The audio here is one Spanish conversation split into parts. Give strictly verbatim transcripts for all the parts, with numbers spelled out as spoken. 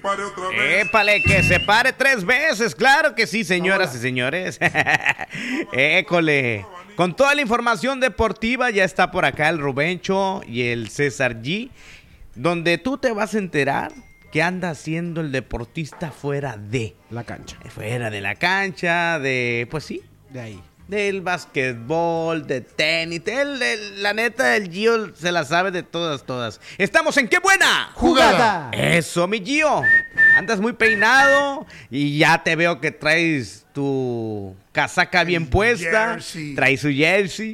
Pare otra vez. Épale, que se pare tres veces. Claro que sí, señoras Hola. y señores. École. Con toda la información deportiva ya está por acá el Rubencho y el César G, donde tú te vas a enterar qué anda haciendo el deportista fuera de la cancha. Fuera de la cancha, de, pues sí. De ahí. Del básquetbol, de tenis. El, el, la neta, el Gio se la sabe de todas, todas. Estamos en ¡Qué buena jugada! Eso, mi Gio. Andas muy peinado y ya te veo que traes tu casaca bien puesta. Jersey. Traes su jersey.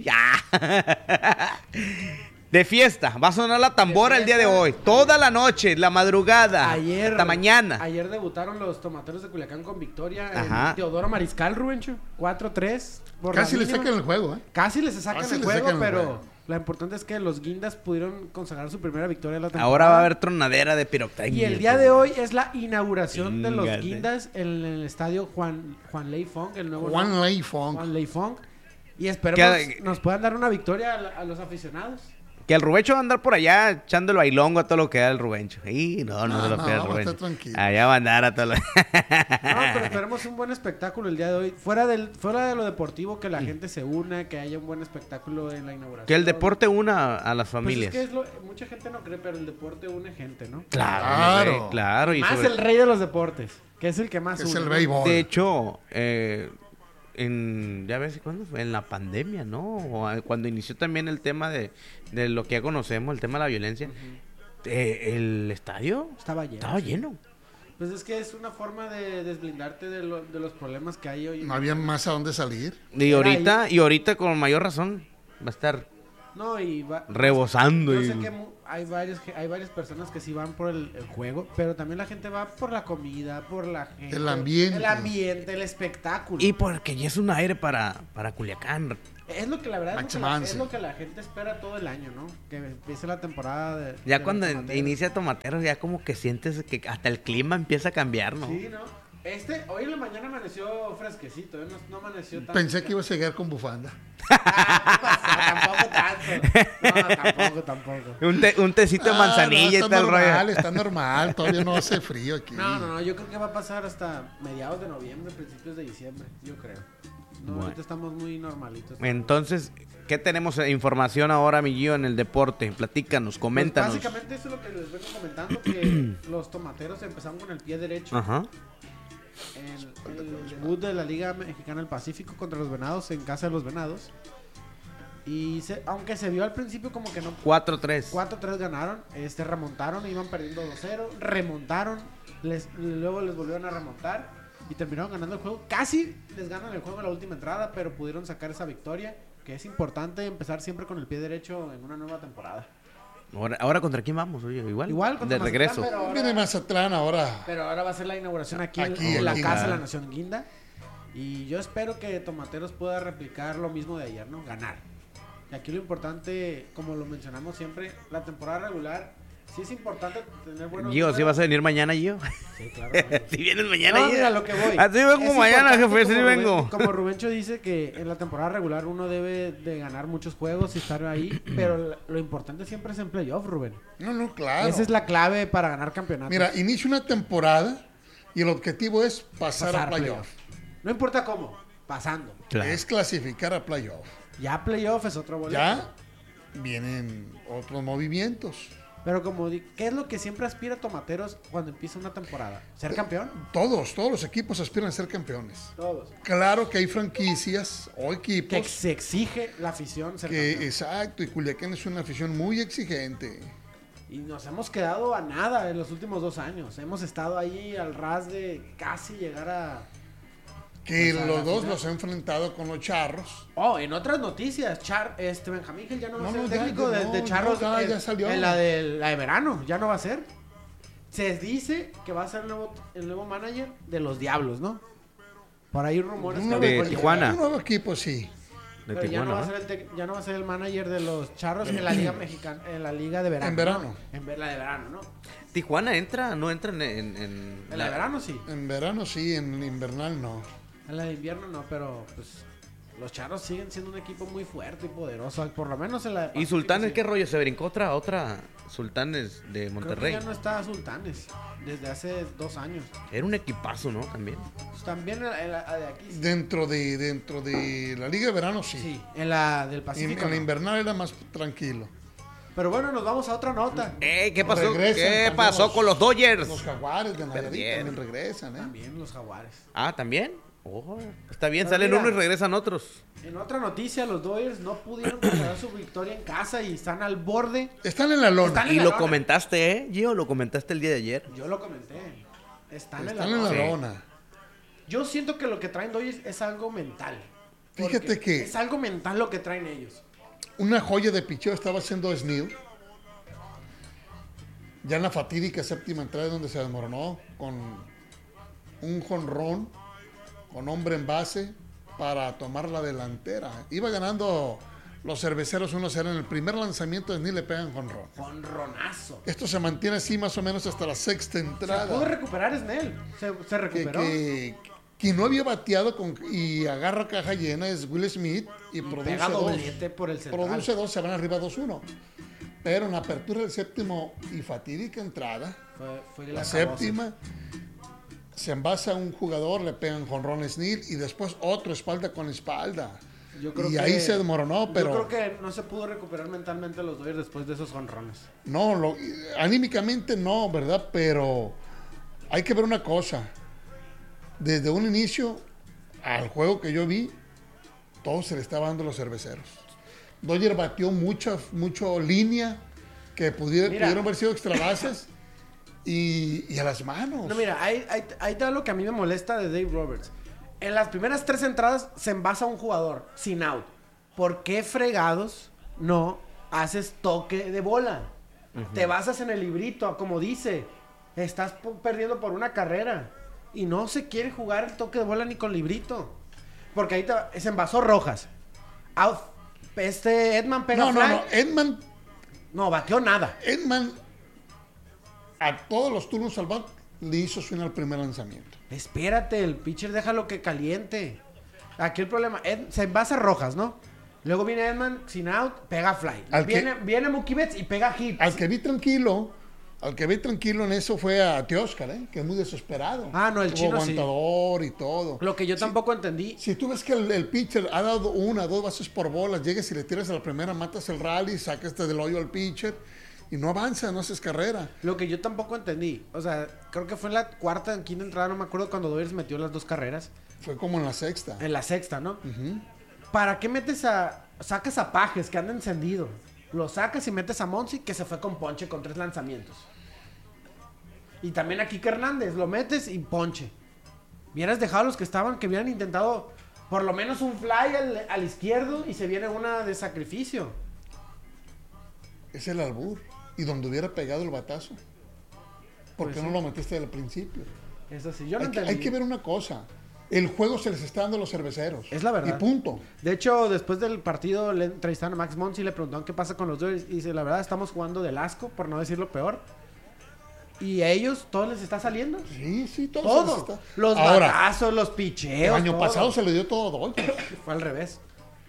De fiesta. Va a sonar la tambora el día de hoy. Toda la noche, la madrugada. Ayer, hasta mañana. Ayer debutaron los Tomateros de Culiacán con victoria. Ajá. En Teodoro Mariscal, Rubencho. cuatro tres. Casi le sacan el juego, ¿eh? Casi les sacan Casi el le juego, sacan el pero juego. lo importante es que los Guindas pudieron consagrar su primera victoria de la temporada. Ahora va a haber tronadera de pirotecnia. Y el día de hoy es la inauguración de los Chingate. Guindas en el estadio Juan Juan Ley Fong, el nuevo Juan nombre. Ley Fong. Juan Ley Fong. Y esperemos Que- nos puedan dar una victoria a, la- a los aficionados. Que el Rubencho va a andar por allá echando el bailongo a todo lo que da el Rubencho. Y no, no, No, se lo no, pierda el vamos a Rubencho. estar tranquilos. Allá va a andar a todo lo... No, pero esperemos un buen espectáculo el día de hoy. Fuera del fuera de lo deportivo, que la gente se una, que haya un buen espectáculo en la inauguración. Que el deporte una a las Pues familias. es que es lo, mucha gente no cree, pero el deporte une gente, ¿no? Claro, Claro. güey, claro. Y Más sobre- el rey de los deportes, que es el que más Que es une, el ¿no? béisbol. De hecho, eh, en, ya ves, ¿cuándo fue? En la pandemia, ¿no? O a- cuando inició también el tema de, de lo que ya conocemos, el tema de la violencia, eh, el estadio Estaba lleno. estaba sí. lleno. Pues es que es una forma de desblindarte de, lo- de los problemas que hay hoy. en No día. había más a dónde salir. Y Era ahorita, y ahorita con mayor razón, va a estar No, y va, rebosando. Yo y- sé que mu- hay varios que- hay varias personas que sí van por el, el juego, pero también la gente va por la comida, por la gente, El ambiente. el ambiente, el espectáculo. Y porque ya es un aire para, para Culiacán. es lo que la verdad es lo que la, Maximance. es lo que la gente espera todo el año, ¿no? Que empiece la temporada de Ya de cuando los tomateros. inicia Tomateros, ya como que sientes que hasta el clima empieza a cambiar, ¿no? Sí, ¿no? Este, hoy en la mañana amaneció fresquecito, ¿eh? no, no amaneció tan... Pensé que ibas a llegar con bufanda. Ah, ¿qué pasó? Tampoco tanto. No, tampoco, tampoco. Un, te- un tecito de Ah, manzanilla no, y tal está normal, rollo. está normal. Todavía no hace frío aquí. No, no, no, yo creo que va a pasar hasta mediados de noviembre, principios de diciembre, yo creo. No, Bueno. ahorita estamos muy normalitos. Entonces, ¿qué tenemos de información ahora, mi Gio, en el deporte? Platícanos, Pues coméntanos. básicamente eso es lo que les vengo comentando, que los tomateros empezaron con el pie derecho Ajá. en el debut de la Liga Mexicana del Pacífico contra los Venados, en casa de los Venados. Y se- aunque se vio al principio como que no... cuatro tres. cuatro tres ganaron, este remontaron, iban perdiendo dos cero, remontaron, les, luego les volvieron a remontar y terminaron ganando el juego. Casi les ganan el juego en la última entrada, pero pudieron sacar esa victoria, que es importante empezar siempre con el pie derecho en una nueva temporada. Ahora, ahora ¿contra quién vamos? Oye, igual. Igual contra de Mazatlán, regreso. pero ahora- Viene Mazatlán ahora. Pero ahora va a ser la inauguración aquí, Aquí, en la aquí, Casa de claro. la Nación Guinda. Y yo espero que Tomateros pueda replicar lo mismo de ayer, ¿no? Ganar. Y aquí lo importante, como lo mencionamos siempre, la temporada regular, sí es importante tener buenos Gio, ¿sí números. vas a venir mañana, Gio? Sí, claro. amigo. Si vienes mañana, No, Gio. mira lo que voy. Así vengo Es mañana, importante, jefe, así como Rubén- vengo. Como Rubencho dice que en la temporada regular uno debe de ganar muchos juegos y estar ahí, pero lo- lo importante siempre es en playoff, Rubén. No, no, claro. Esa es la clave para ganar campeonatos. Mira, inicia una temporada y el objetivo es pasar, Pasar a playoff. No importa cómo, pasando. Claro. Es clasificar a playoff. Ya playoff es otro boleto. Ya vienen otros movimientos. Pero como di- ¿qué es lo que siempre aspira Tomateros cuando empieza una temporada? ¿Ser campeón? Todos, todos los equipos aspiran a ser campeones. Todos. Claro que hay franquicias o Que equipos se exige la afición ser que, campeón. exacto, y Culiacán es una afición muy exigente. Y nos hemos quedado a nada en los últimos dos años. Hemos estado ahí al ras de casi llegar a... Que Pues a los la dos final. los ha enfrentado con los Charros. Oh, en otras noticias, Char, este Benjamín Gil ya no va a No, ser no, el ya, técnico ya de, no, de no, Charros ya, en, ya salió. en la de, la de verano, ya no va a ser. Se dice que va a ser el nuevo, el nuevo manager de los Diablos, ¿no? Por ahí rumores Un que nuevo de a lo mejor equipo, Tijuana. Un nuevo equipo, sí. De Pero ya, no va a Tijuana, ser el tec- ya no va a ser el manager de los Charros en la liga mexicana, en la liga de verano. En verano. ¿no? En ve- la de verano, ¿no? ¿no? Tijuana entra, no entra en... En, en En la la- de verano sí. En verano sí, en invernal no. En la de invierno no, pero pues Los Charros siguen siendo un equipo muy fuerte y poderoso, por lo menos en la... ¿Y Sultanes qué rollo? ¿Se brincó otra, otra Sultanes de Monterrey? Creo que ya no está Sultanes, desde hace dos años. Era un equipazo, ¿no? También. Pues también en la, en la de aquí. Sí. Dentro de dentro de la Liga de Verano, sí. Sí, en la del En, Pacífico. en la no. invernal era más tranquilo. Pero bueno, nos vamos a otra nota. Eh, ¿qué pasó? Regresan ¿Qué también pasó los- con los Dodgers? Los Jaguares de Nayarit Perdieron. también regresan, ¿eh? También los Jaguares. Ah, ¿también? Oh, está bien, Pero salen mira. uno y regresan otros. En otra noticia, los Dodgers no pudieron conservar su victoria en casa y están al borde. Están en la lona. Están en Y la lo lona. comentaste, ¿eh? Gio, lo comentaste el día de ayer. Yo lo comenté. Están, en Están la en la lona. Sí. lona. Yo siento que lo que traen Dodgers es algo mental. Fíjate Porque que- es algo mental lo que traen ellos. Una joya de picheo estaba haciendo Snell. Ya en la fatídica séptima entrada donde se desmoronó con un jonrón con hombre en base para tomar la delantera. Iba ganando los cerveceros uno cero en el primer lanzamiento de Snell, le pegan jonrón. Jonronazo. Esto se mantiene así más o menos hasta la sexta Se pudo entrada. recuperar Snell. Se, se Que, recuperó. que- quien no había bateado con, y agarra caja llena es Will Smith y, Y produce pega dos. doblete por el central. Produce dos, se van arriba dos uno. Pero en la apertura del séptimo y fatídica entrada, Fue, fue la la séptima, se envasa un jugador, le pegan jonrón a Snell y después otro espalda con espalda. Yo creo y que- ahí se desmoronó, pero Yo creo que no se pudo recuperar mentalmente los Dodgers después de esos jonrones. no, lo- anímicamente no, ¿verdad? Pero hay que ver una cosa. Desde un inicio al juego que yo vi, todo se le estaba dando a los cerveceros. Dodger batió mucha, mucho línea que pudiera- Mira. pudieron haber sido extra bases y, y a las manos. No, mira, ahí, ahí, ahí está lo que a mí me molesta de Dave Roberts. En las primeras tres entradas se envasa un jugador sin out. ¿Por qué fregados no haces toque de bola? Te basas en el librito, como dice. Estás po- perdiendo por una carrera. Y no se quiere jugar el toque de bola ni con librito. Porque ahí te- se envasó Rojas. Out. Este Edman pega no, no, fly. no. Edman, No, bateó nada. Edman a todos los turnos al bat le hizo swing al primer lanzamiento. Espérate, el pitcher déjalo que caliente. Aquí el problema, Ed- se envasa Rojas, ¿no? Luego viene Edman sin out, pega fly. Al que- Viene, viene Mookie Betts y pega hit. Al que vi tranquilo, al que vi tranquilo en eso fue a Teóscar, ¿eh? Que es muy desesperado. Ah, no, el Tuvo chino sí. aguantador y todo. Lo que yo tampoco entendí. Si tú ves que el, el pitcher ha dado una, dos bases por bolas, llegues y le tiras a la primera, matas el rally, sacas del hoyo al pitcher y no avanza, no haces carrera. Lo que yo tampoco entendí. O sea, creo que fue en la cuarta, en quinta entrada, no me acuerdo cuando Dodgers metió las dos carreras. Fue como en la sexta. En la sexta, ¿no? Ujú. ¿Para qué metes a. Sacas a Pajes que anda encendido? Lo sacas y metes a Monsi que se fue con ponche con tres lanzamientos. Y también a Kike Hernández, lo metes y ponche. Hubieras dejado a los que estaban, que hubieran intentado por lo menos un fly al, al izquierdo y se viene una de sacrificio. Es el albur. Y donde hubiera pegado el batazo. ¿Por Pues qué sí. no lo metiste desde el principio? Es así, yo no Hay que, entendí. hay que ver una cosa. El juego se les está dando a los cerveceros. Es la verdad. Y punto. De hecho, después del partido le entrevistaron a Max Monsi y le preguntaron qué pasa con los Dodgers. Y dice, la verdad, estamos jugando del asco, por no decir lo peor. Y a ellos, todo les está saliendo. Sí, sí, todo. se les Todo. está- Los Ahora, batazos, los el picheos. año todo. pasado se le dio todo a Dodgers. Fue al revés.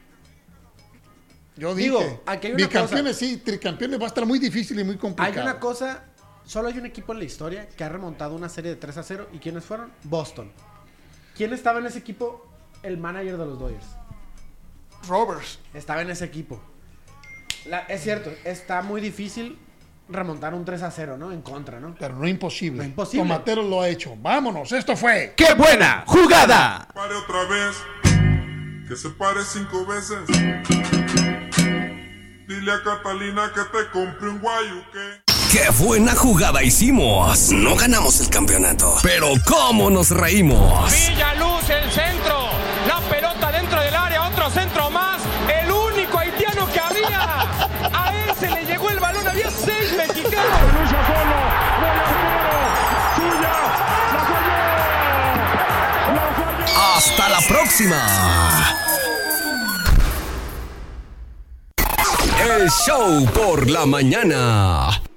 Yo dije, Digo, aquí hay una bicampeones sí, tricampeones va a estar muy difícil y muy Hay complicado. una cosa, solo hay un equipo en la historia que ha remontado una serie de tres a cero. ¿Y quiénes fueron? Boston. ¿Quién estaba en ese equipo? El manager de los Dodgers. Roberts. Estaba en ese equipo. La- es cierto, está muy difícil remontar un tres a cero, ¿no? En contra, ¿no? Pero no imposible. No imposible. Tomatero lo ha hecho. Vámonos, esto fue. ¡Qué buena jugada! Pare otra vez, que se pare cinco veces. Dile a Catalina que te compre un guayuque. ¡Qué buena jugada hicimos! No ganamos el campeonato, pero ¿cómo nos reímos? Villaluz, el centro, la pelota dentro del área, otro centro más, el único haitiano que había. A él se le llegó el balón, había seis mexicanos. ¡Hasta la próxima! El show por la mañana.